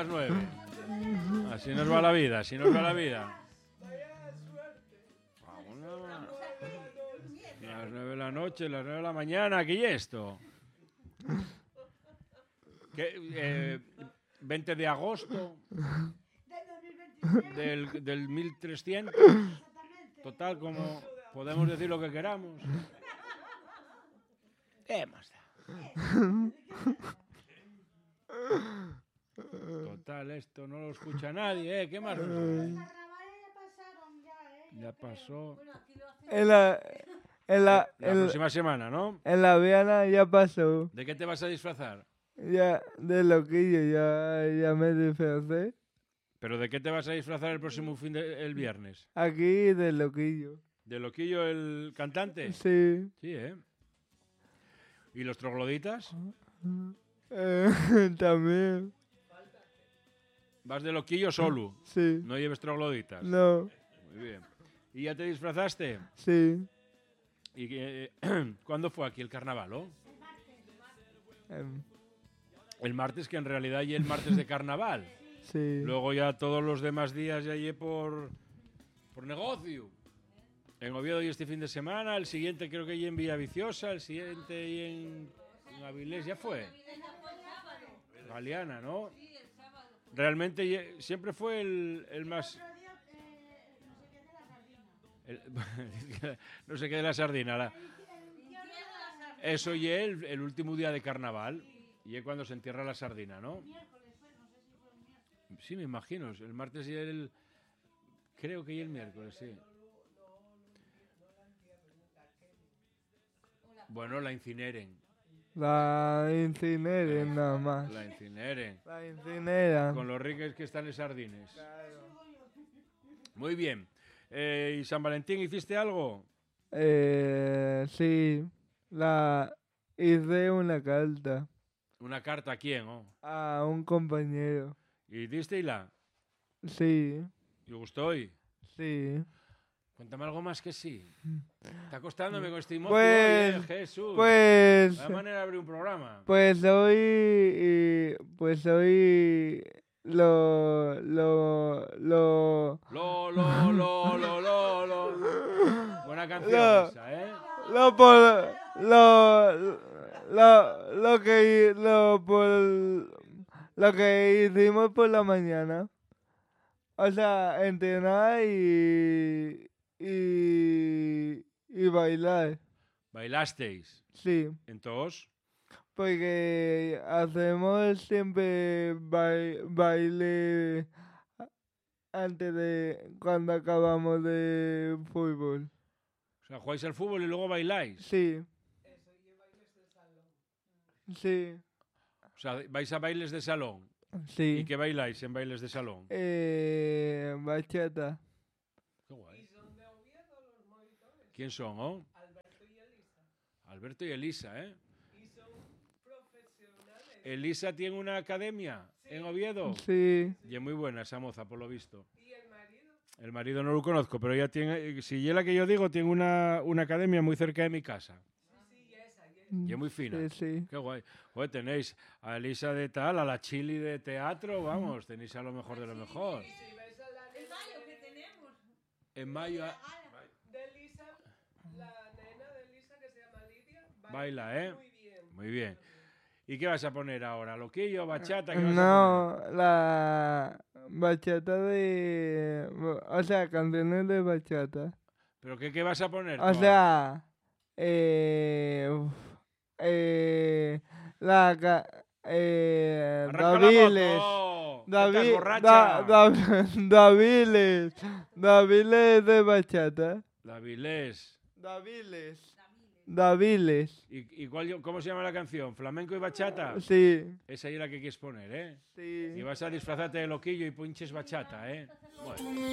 las 9. Así nos va la vida, así nos va la vida. Las 9 de la noche, las 9 de la mañana, ¿qué es esto? ¿Qué, 20 de agosto del 1300. Total, como podemos decir lo que queramos. ¿Qué más da? Total, esto no lo escucha nadie, ¿eh? ¿Qué más da? Ya pasó. En la La próxima semana, ¿no? En la Viana ya pasó. ¿De qué te vas a disfrazar? Ya, de loquillo, ya me disfracé. ¿Pero de qué te vas a disfrazar el próximo el viernes? Aquí de loquillo. ¿De Loquillo el cantante? Sí. Sí, ¿eh? ¿Y los trogloditas? También. ¿Vas de Loquillo solo? Sí. ¿No lleves trogloditas? No. Muy bien. ¿Y ya te disfrazaste? Sí. ¿Y cuándo fue aquí el carnaval, oh? Em, El martes, que en realidad ya el martes de carnaval. sí. Luego ya todos los demás días ya llegué por negocio. En Oviedo y este fin de semana, el siguiente creo que ya en Villaviciosa, el siguiente y en Avilés, ya fue. Galeana, ¿no? Realmente siempre fue el más... no sé qué de la sardina. Eso y el último día de carnaval. Y es cuando se entierra la sardina, ¿no? Sí, me imagino. El martes y el... Creo que y el miércoles, sí. Bueno, la incineren. La incineren nada más. La incineren. La incineran. Con los ricos que están en sardines. Claro. Muy bien. ¿Y San Valentín hiciste algo? Sí. Hice una carta. ¿Una carta a quién? Oh? A un compañero. ¿Y disteila? Sí. ¿Y gustó hoy? Sí. Cuéntame algo más que sí. Está costándome con este emoción, pues, Jesús. Pues... La manera de abrir un programa. Pues hoy... Lo. Buena canción esa, ¿eh? Lo que hicimos por la mañana. O sea, entrenar y bailar. ¿Bailasteis? Sí. ¿Entonces? Porque hacemos siempre baile antes de cuando acabamos de fútbol. O sea, jugáis al fútbol y luego bailáis. Sí. Eso y bailes de salón. Sí. O sea, vais a bailes de salón. Sí. ¿Y qué bailáis en bailes de salón? Bachata. Qué guay. ¿Y son de Oviedo los monitores? ¿Quién son, oh? Alberto y Elisa. Alberto y Elisa, ¿eh? Y son profesionales. ¿Elisa tiene una academia en Oviedo? Sí. Y es muy buena esa moza, por lo visto. ¿Y el marido? El marido no lo conozco, pero ella tiene, si es la que yo digo, tiene una academia muy cerca de mi casa. Y es muy fina. Sí, sí. Qué guay. Joder, tenéis a Elisa de tal, a la Chili de teatro, vamos, tenéis a lo mejor de lo mejor. En mayo que tenemos. En mayo... De Elisa, la nena de Elisa que se llama Lidia, baila, ¿eh? Muy bien. Muy bien. ¿Y qué vas a poner ahora? ¿Loquillo, bachata? ¿Qué vas a poner? La bachata de... O sea, canciones de bachata. ¿Pero qué vas a poner? O sea... Daviles de bachata. Daviles. ¿Y cómo se llama la canción? ¿Flamenco y bachata? Sí. Esa es la que quieres poner, ¿eh? Sí. Y vas a disfrazarte de loquillo y pinches bachata, ¿eh? Bueno.